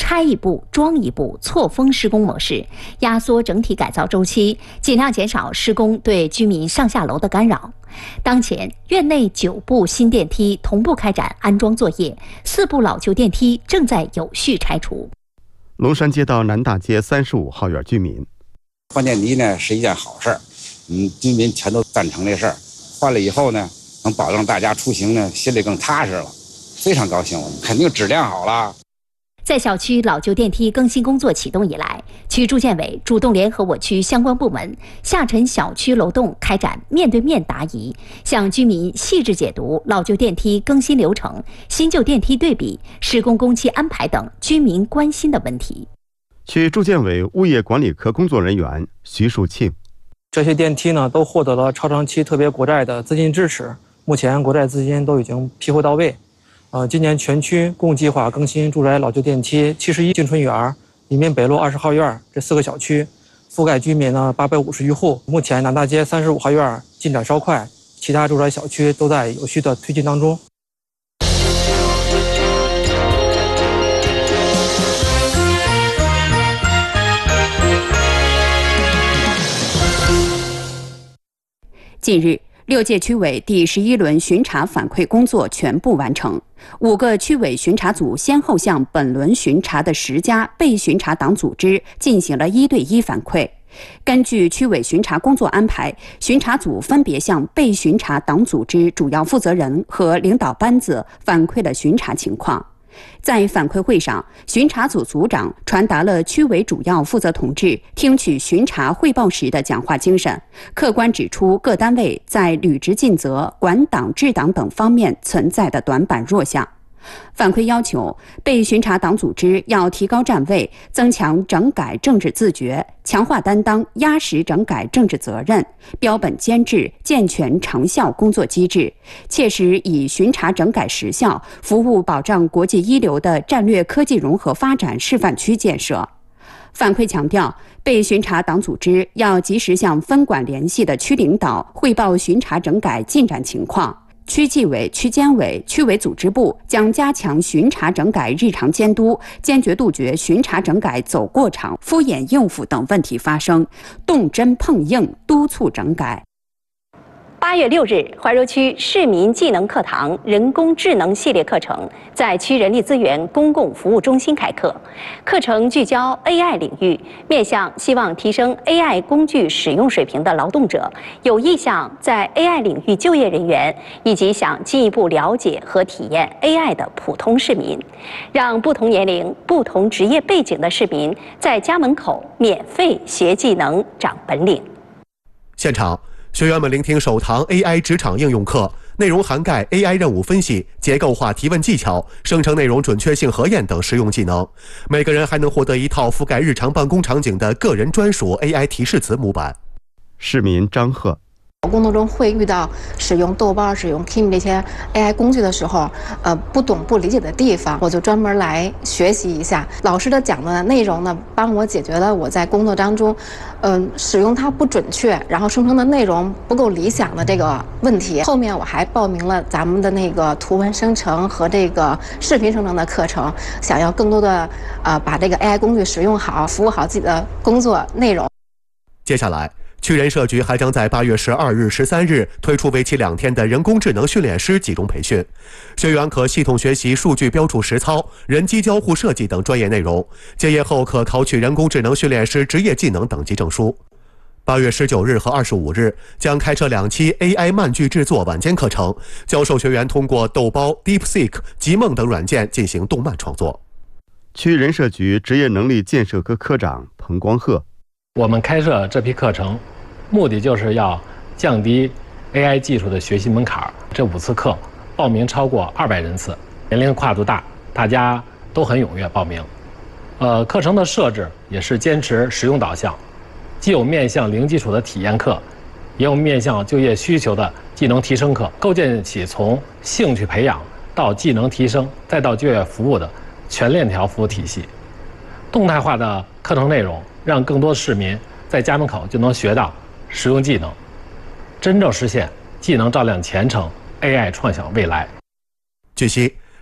拆一步装一步错峰施工模式，压缩整体改造周期，尽量减少施工对居民上下楼的干扰。当前，院内9部新电梯同步开展安装作业，4部老旧电梯正在有序拆除。 龙山街道南大街35号院居民， 换电梯呢是一件好事儿，居民全都赞成这事儿。换了以后呢，能保证大家出行呢心里更踏实了，非常高兴。我们肯定质量好了。 在小区老旧电梯更新工作启动以来，区住建委主动联合我区相关部门，下沉小区楼栋开展面对面答疑，向居民细致解读老旧电梯更新流程、新旧电梯对比、施工工期安排等居民关心的问题。 区住建委物业管理科工作人员徐树庆， 这些电梯呢都获得了超长期特别国债的资金支持，目前国债资金都已经批回到位。今年全区共计划更新住宅老旧电梯71进春园、李面北路20号院这4个小区，覆盖居民呢850余户。目前南大街35号院进展稍快，其他住宅小区都在有序的推进当中。 近日，6届区委第11轮巡查反馈工作全部完成，5个区委巡查组先后向本轮巡查的10家被巡查党组织进行了1对1反馈。根据区委巡查工作安排，巡查组分别向被巡查党组织主要负责人和领导班子反馈了巡查情况。在反馈会上，巡查组组长传达了区委主要负责同志听取巡查汇报时的讲话精神，客观指出各单位在履职尽责、管党治党等方面存在的短板弱项。反馈要求，被巡查党组织要提高站位，增强整改政治自觉，强化担当，压实整改政治责任，标本兼治，健全成效工作机制，切实以巡查整改实效服务保障国际一流的战略科技融合发展示范区建设。反馈强调，被巡查党组织要及时向分管联系的区领导汇报巡查整改进展情况。区纪委、区监委、区委组织部将加强巡查整改日常监督，坚决杜绝巡查整改走过场、敷衍应付等问题发生，动真碰硬，督促整改。 8月6日，怀柔区市民技能课堂人工智能系列课程在区人力资源公共服务中心开课。课程聚焦 AI 领域，面向希望提升 AI 工具使用水平的劳动者、有意向在 AI 领域就业人员，以及想进一步了解和体验 AI 的普通市民，让不同年龄、不同职业背景的市民在家门口免费学技能、长本领。 现场，学员们聆听首堂 AI 职场应用课，内容涵盖 AI 任务分析、结构化提问技巧、生成内容准确性核验等实用技能。每个人还能获得一套覆盖日常办公场景的个人专属 AI 提示词模板。 市民张贺， 工作中会遇到使用豆瓣、使用 Kim 这些 AI 工具的时候，不懂不理解的地方，我就专门来学习一下老师的讲的内容呢，帮我解决了我在工作当中，使用它不准确，然后生成的内容不够理想的这个问题。后面我还报名了咱们的那个图文生成和这个视频生成的课程，想要更多的把这个 AI 工具使用好，服务好自己的工作内容。 接下来，区人社局还将在8月12日、13日推出为期2天的人工智能训练师集中培训，学员可系统学习数据标注实操、人机交互设计等专业内容，结业后可考取人工智能训练师职业技能等级证书。8月19日和25日将开设2期 AI 漫剧制作晚间课程，教授学员通过豆包、DeepSeek、极梦等软件进行动漫创作。 区人社局职业能力建设科科长彭光鹤， 我们开设这批课程，目的就是要降低 AI 技术的学习门槛。这5次课报名超过200人次，年龄跨度大，大家都很踊跃报名。课程的设置也是坚持实用导向，既有面向零基础的体验课，也有面向就业需求的技能提升课，构建起从兴趣培养到技能提升再到就业服务的全链条服务体系。动态化的课程内容让更多市民在家门口就能学到实用技能，真正实现技能照亮前程， AI 创想未来。 据悉，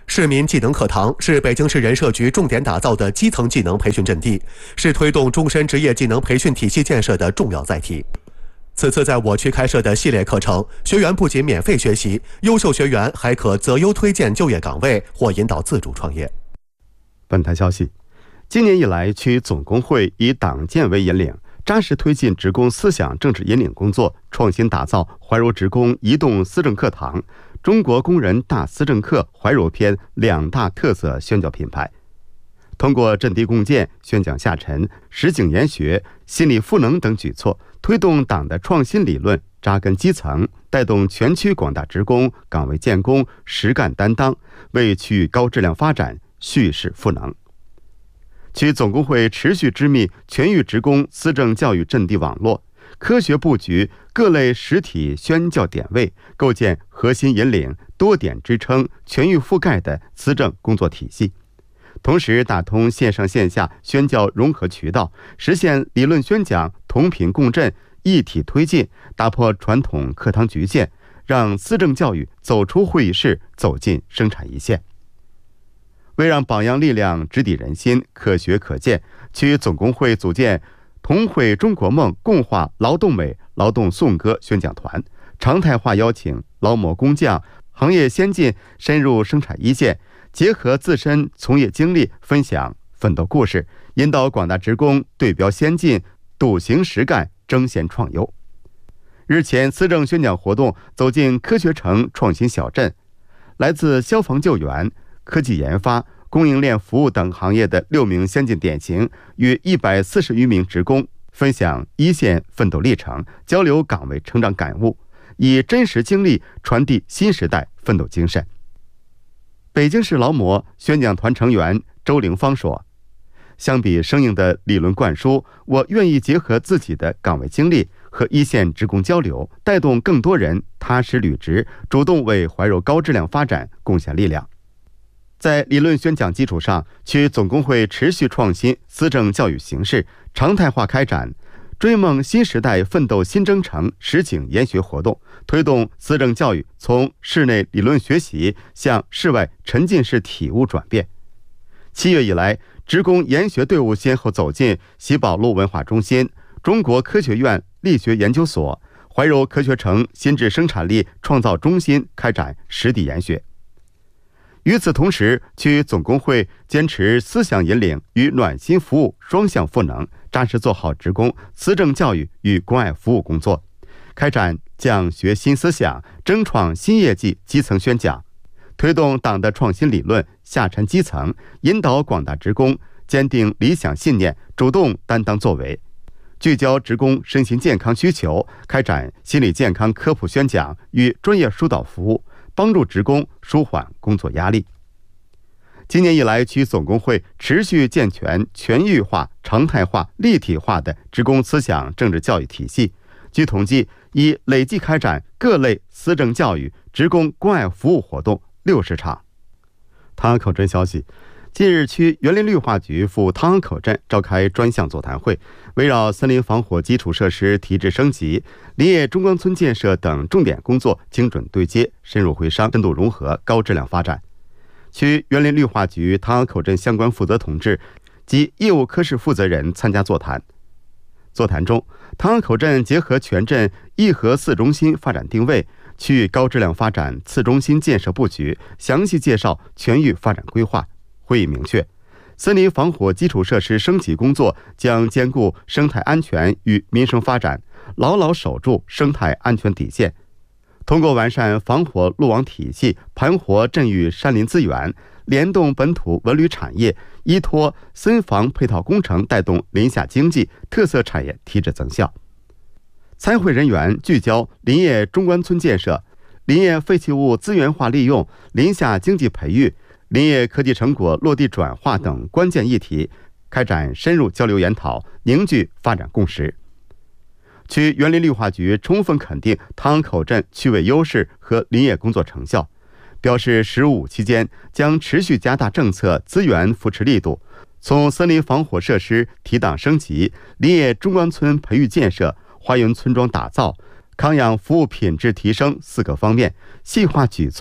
市民技能课堂是北京市人社局重点打造的基层技能培训阵地，是推动终身职业技能培训体系建设的重要载体。此次在我区开设的系列课程，学员不仅免费学习，优秀学员还可择优推荐就业岗位或引导自主创业。 本台消息，今年以来，区总工会以党建为引领，扎实推进职工思想政治引领工作，创新打造怀柔职工移动思政课堂、中国工人大思政课怀柔篇2大特色宣教品牌。通过阵地共建、宣讲下沉、实景研学、心理赋能等举措，推动党的创新理论扎根基层，带动全区广大职工岗位建功、实干担当，为区域高质量发展蓄势赋能。区总工会持续织密全域职工思政教育阵地网络，科学布局各类实体宣教点位，构建核心引领、多点支撑、全域覆盖的思政工作体系。同时打通线上线下宣教融合渠道，实现理论宣讲同频共振、一体推进，打破传统课堂局限，让思政教育走出会议室，走进生产一线。为让榜样力量直抵人心、可学可见，区总工会组建同绘中国梦、共话劳动美、劳动颂歌宣讲团，常态化邀请劳模工匠、行业先进深入生产一线，结合自身从业经历，分享奋斗故事，引导广大职工对标先进、笃行实干、争先创优。日前，思政宣讲活动走进科学城创新小镇，来自消防救援、科技研发、供应链服务等行业的6名先进典型与140余名职工分享一线奋斗历程，交流岗位成长感悟，以真实经历传递新时代奋斗精神。北京市劳模宣讲团成员周凌芳说，相比生硬的理论灌输，我愿意结合自己的岗位经历和一线职工交流，带动更多人踏实履职，主动为怀柔高质量发展贡献力量。在理论宣讲基础上，区总工会持续创新思政教育形式，常态化开展追梦新时代奋斗新征程实景研学活动，推动思政教育从室内理论学习向室外沉浸式体悟转变。7月以来，职工研学队伍先后走进喜宝路文化中心、中国科学院力学研究所、怀柔科学城新质生产力创造中心开展实地研学。与此同时，区总工会坚持思想引领与暖心服务双向赋能，扎实做好职工思政教育与关爱服务工作，开展讲学新思想、争创新业绩基层宣讲，推动党的创新理论下沉基层，引导广大职工坚定理想信念，主动担当作为，聚焦职工身心健康需求，开展心理健康科普宣讲与专业疏导服务，帮助职工舒缓工作压力。今年以来，区总工会持续健全全域化、常态化、立体化的职工思想政治教育体系。据统计，已累计开展各类思政教育、职工关爱服务活动60场。汤阳口镇消息，近日，区园林绿化局赴汤阳口镇召开专项座谈会，围绕森林防火基础设施提质升级、林业中关村建设等重点工作精准对接、深入会商、深度融合、高质量发展。区园林绿化局汤阳口镇相关负责同志及业务科室负责人参加座谈。座谈中，汤阳口镇结合全镇1核4中心发展定位、区域高质量发展次中心建设布局，详细介绍全域发展规划。会议明确，森林防火基础设施升级工作将兼顾生态安全与民生发展，牢牢守住生态安全底线。通过完善防火路网体系，盘活镇域山林资源，联动本土文旅产业，依托森防配套工程，带动林下经济特色产业提质增效。参会人员聚焦林业中关村建设、林业废弃物资源化利用、林下经济培育、林业科技成果落地转化等关键议题，开展深入交流研讨，凝聚发展共识。区园林绿化局充分肯定汤阳口镇区位优势和林业工作成效，表示15期间将持续加大政策资源扶持力度，从森林防火设施提档升级、林业中关村培育建设、花园村庄打造、康养服务品质提升4个方面，细化举措，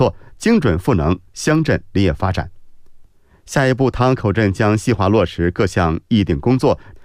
精准赋能乡镇林业发展。下一步，塘口镇将细化落实各项议定工作，